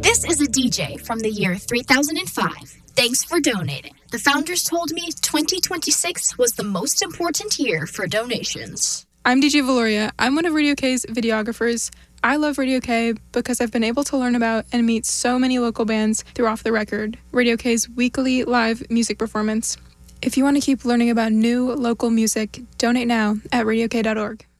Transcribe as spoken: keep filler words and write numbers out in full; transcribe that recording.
This is a D J from the year three thousand five. Thanks for donating. The founders told me twenty twenty-six was the most important year for donations. I'm D J Valoria. I'm one of Radio K's videographers. I love Radio K because I've been able to learn about and meet so many local bands through Off the Record, Radio K's weekly live music performance. If you want to keep learning about new local music, donate now at radio k dot org.